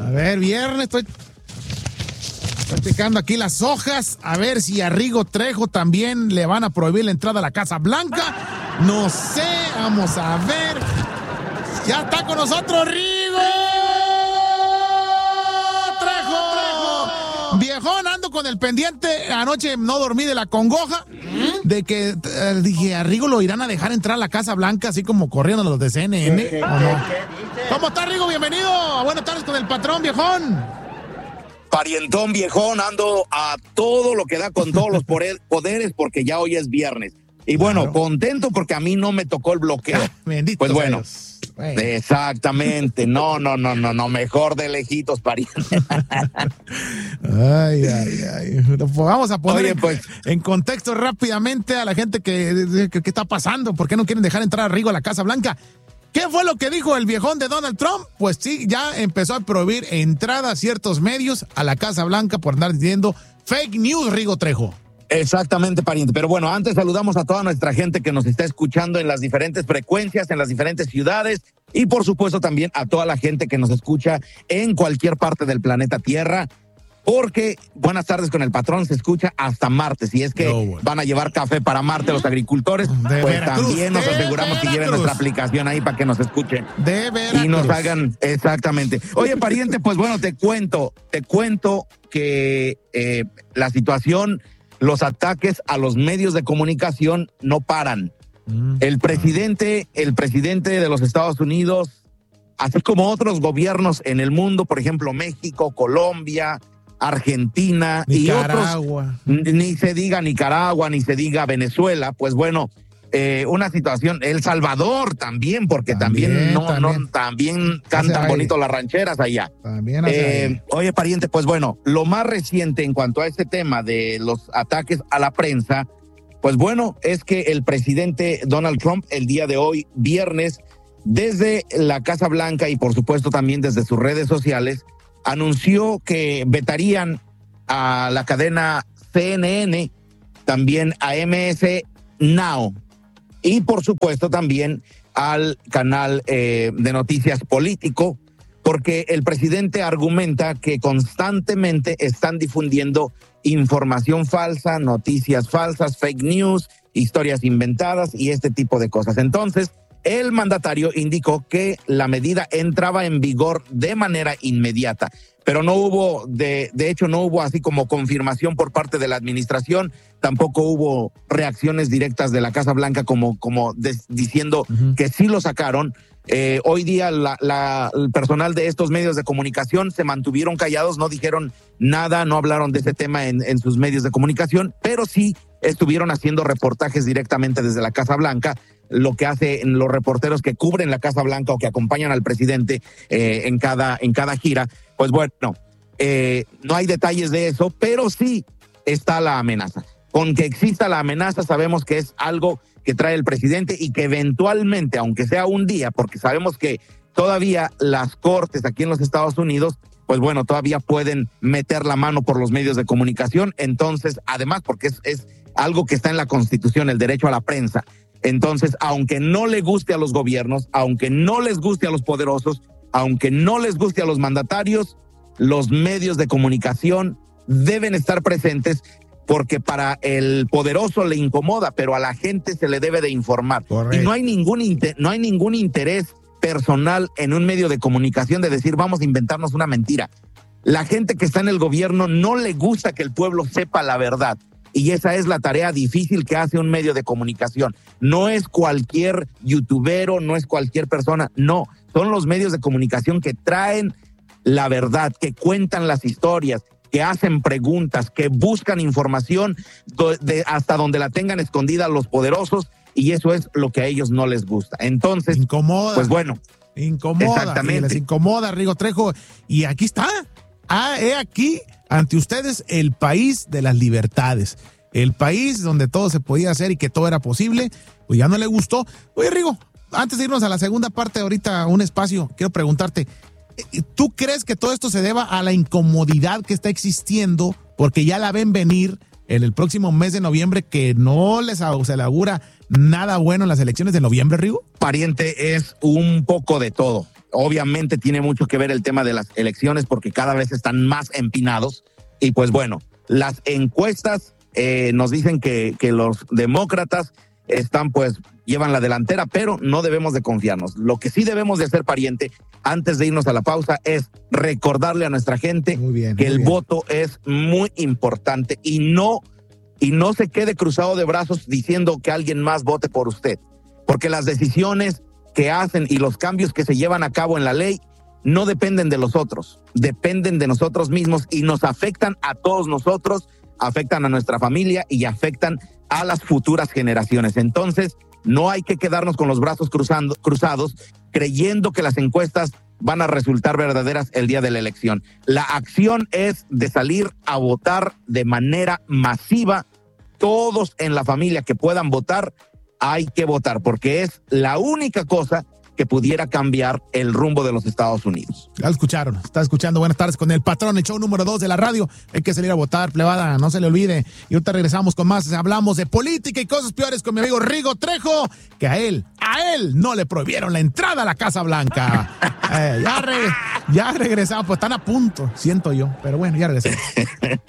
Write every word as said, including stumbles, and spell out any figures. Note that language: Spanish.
ver, viernes, estoy, estoy picando aquí las hojas, a ver si a Rigo Trejo también le van a prohibir la entrada a la Casa Blanca. No sé, vamos a ver. Ya está con nosotros Rigo Trejo. Viejón, ando con el pendiente. Anoche no dormí de la congoja. De que eh, dije, a Rigo lo irán a dejar entrar a la Casa Blanca, así como corriendo los de C N N. ¿Qué, qué, ¿o no? qué ¿Cómo está, Rigo? Bienvenido. Buenas tardes con el patrón, viejón. Parientón, viejón, ando a todo lo que da con todos los poderes porque ya hoy es viernes. Y bueno, claro, contento porque a mí no me tocó el bloqueo. Bendito pues bueno, bueno, exactamente. No, no, no, no, no, mejor de lejitos, pariente. Ay, ay, ay. Vamos a poner Oye, pues, en, en contexto rápidamente a la gente que, que, que está pasando. ¿Por qué no quieren dejar entrar a Rigo a la Casa Blanca? ¿Qué fue lo que dijo el viejón de Donald Trump? Pues sí, ya empezó a prohibir entrada a ciertos medios a la Casa Blanca por andar diciendo fake news, Rigo Trejo. Exactamente, pariente. Pero bueno, antes saludamos a toda nuestra gente que nos está escuchando en las diferentes frecuencias, en las diferentes ciudades y por supuesto también a toda la gente que nos escucha en cualquier parte del planeta Tierra. Porque Buenas tardes con el patrón se escucha hasta Marte. Si es que no, bueno. van a llevar café para Marte los agricultores, de pues Veracruz, también nos aseguramos Veracruz. que lleven nuestra aplicación ahí para que nos escuchen. De Veracruz. Y nos hagan, exactamente. Oye, pariente, pues bueno, te cuento, te cuento que eh, la situación, los ataques a los medios de comunicación no paran. Mm. El presidente, el presidente de los Estados Unidos, así como otros gobiernos en el mundo, por ejemplo, México, Colombia, Argentina Nicaragua. y otros, ni se diga Nicaragua, ni se diga Venezuela, pues bueno, eh, una situación, El Salvador también, porque también, también no, también. no, también cantan bonito las rancheras allá. También eh, oye, pariente, pues bueno, lo más reciente en cuanto a este tema de los ataques a la prensa, pues bueno, es que el presidente Donald Trump el día de hoy, viernes, desde la Casa Blanca y por supuesto también desde sus redes sociales, anunció que vetarían a la cadena C N N, también a M S Now y por supuesto también al canal eh, de noticias político, porque el presidente argumenta que constantemente están difundiendo información falsa, noticias falsas, fake news, historias inventadas y este tipo de cosas. Entonces, el mandatario indicó que la medida entraba en vigor de manera inmediata, pero no hubo, de, de hecho no hubo así como confirmación por parte de la administración, tampoco hubo reacciones directas de la Casa Blanca como, como de, diciendo uh-huh. que sí lo sacaron. Eh, hoy día la, la, el personal de estos medios de comunicación se mantuvieron callados, no dijeron nada, no hablaron de ese tema en, en sus medios de comunicación, pero sí estuvieron haciendo reportajes directamente desde la Casa Blanca, lo que hacen los reporteros que cubren la Casa Blanca o que acompañan al presidente eh, en cada en cada gira. Pues bueno, eh, no hay detalles de eso, pero sí está la amenaza. Con que exista la amenaza sabemos que es algo que trae el presidente y que eventualmente, aunque sea un día, porque sabemos que todavía las cortes aquí en los Estados Unidos, pues bueno, todavía pueden meter la mano por los medios de comunicación. Entonces, además, porque es, es algo que está en la Constitución, el derecho a la prensa. Entonces, aunque no le guste a los gobiernos, aunque no les guste a los poderosos, aunque no les guste a los mandatarios, los medios de comunicación deben estar presentes porque para el poderoso le incomoda, pero a la gente se le debe de informar. Correcto. Y no hay ningún inter- no hay ningún interés personal en un medio de comunicación de decir vamos a inventarnos una mentira. La gente que está en el gobierno no le gusta que el pueblo sepa la verdad. Y esa es la tarea difícil que hace un medio de comunicación. No es cualquier youtubero, no es cualquier persona, no. Son los medios de comunicación que traen la verdad, que cuentan las historias, que hacen preguntas, que buscan información de hasta donde la tengan escondida los poderosos, y eso es lo que a ellos no les gusta. Entonces, incomoda. Pues bueno. Incomoda. Exactamente. Les incomoda, Rigo Trejo. Y aquí está. Ah, he aquí ante ustedes el país de las libertades, el país donde todo se podía hacer y que todo era posible, pues ya no le gustó. Oye, Rigo, antes de irnos a la segunda parte, ahorita un espacio, quiero preguntarte, ¿tú crees que todo esto se deba a la incomodidad que está existiendo porque ya la ven venir en el próximo mes de noviembre, que no les se le augura nada bueno en las elecciones de noviembre, Rigo? Pariente, es un poco de todo. obviamente tiene mucho que ver el tema de las elecciones porque cada vez están más empinados. Y pues bueno, las encuestas eh, nos dicen que, que los demócratas están pues, llevan la delantera, pero no debemos de confiarnos. Lo que sí debemos de hacer, pariente, antes de irnos a la pausa, es recordarle a nuestra gente muy bien, que muy el bien. voto es muy importante y no, y no se quede cruzado de brazos diciendo que alguien más vote por usted, porque las decisiones que hacen y los cambios que se llevan a cabo en la ley no dependen de los otros, dependen de nosotros mismos y nos afectan a todos nosotros, afectan a nuestra familia y afectan a las futuras generaciones. Entonces, no hay que quedarnos con los brazos cruzando, cruzados, creyendo que las encuestas van a resultar verdaderas el día de la elección. La acción es de salir a votar de manera masiva. Todos en la familia que puedan votar, hay que votar, porque es la única cosa que pudiera cambiar el rumbo de los Estados Unidos. Ya lo escucharon, está escuchando Buenas Tardes con el Patrón, el show número dos de la radio. Hay que salir a votar, plebada, no se le olvide. Y ahorita regresamos con más, hablamos de política y cosas peores con mi amigo Rigo Trejo, que a él, a él no le prohibieron la entrada a la Casa Blanca. eh, ya, re, ya regresamos, pues están a punto, siento yo, pero bueno, ya regresamos.